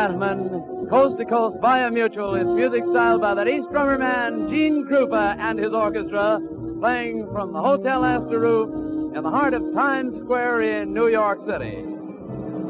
gentlemen, Coast to Coast via Mutual is music styled by that ace drummer man, Gene Krupa, and his orchestra, playing from the Hotel Astor roof in the heart of Times Square in New York City.